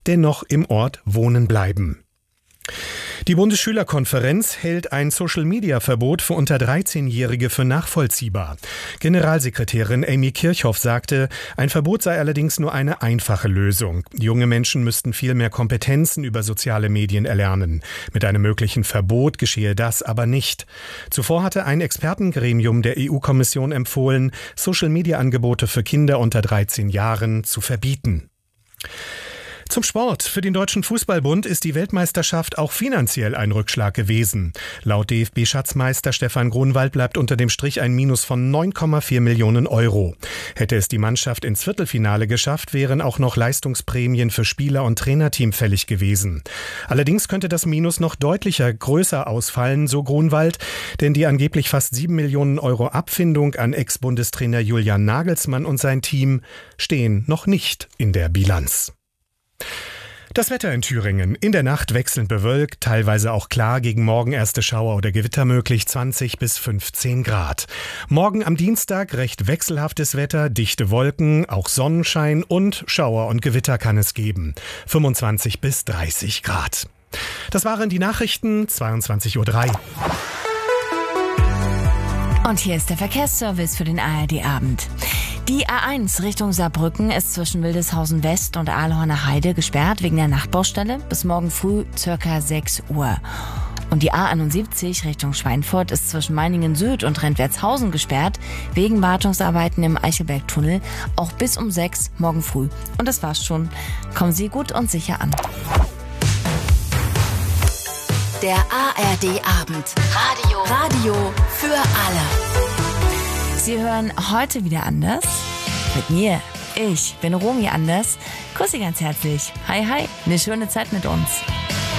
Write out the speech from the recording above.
dennoch im Ort wohnen bleiben. Die Bundesschülerkonferenz hält ein Social-Media-Verbot für unter 13-Jährige für nachvollziehbar. Generalsekretärin Amy Kirchhoff sagte, ein Verbot sei allerdings nur eine einfache Lösung. Junge Menschen müssten viel mehr Kompetenzen über soziale Medien erlernen. Mit einem möglichen Verbot geschehe das aber nicht. Zuvor hatte ein Expertengremium der EU-Kommission empfohlen, Social-Media-Angebote für Kinder unter 13 Jahren zu verbieten. Zum Sport. Für den Deutschen Fußballbund ist die Weltmeisterschaft auch finanziell ein Rückschlag gewesen. Laut DFB-Schatzmeister Stefan Grunwald bleibt unter dem Strich ein Minus von 9,4 Millionen Euro. Hätte es die Mannschaft ins Viertelfinale geschafft, wären auch noch Leistungsprämien für Spieler und Trainerteam fällig gewesen. Allerdings könnte das Minus noch deutlicher größer ausfallen, so Grunwald, denn die angeblich fast 7 Millionen Euro Abfindung an Ex-Bundestrainer Julian Nagelsmann und sein Team stehen noch nicht in der Bilanz. Das Wetter in Thüringen. In der Nacht wechselnd bewölkt, teilweise auch klar, gegen morgen erste Schauer oder Gewitter möglich, 20 bis 15 Grad. Morgen am Dienstag recht wechselhaftes Wetter, dichte Wolken, auch Sonnenschein und Schauer und Gewitter kann es geben. 25 bis 30 Grad. Das waren die Nachrichten, 22:03 Uhr. Und hier ist der Verkehrsservice für den ARD-Abend. Die A1 Richtung Saarbrücken ist zwischen Wildeshausen West und Aalhorner Heide gesperrt wegen der Nachtbaustelle bis morgen früh ca. 6 Uhr. Und die A71 Richtung Schweinfurt ist zwischen Meiningen Süd und Rentwertshausen gesperrt wegen Wartungsarbeiten im Eichelbergtunnel auch bis um 6 morgen früh. Und das war's schon. Kommen Sie gut und sicher an. Der ARD-Abend. Radio für alle. Sie hören heute wieder anders. Mit mir. Ich bin Romy Anders. Grüße ganz herzlich. Hi, hi. Eine schöne Zeit mit uns.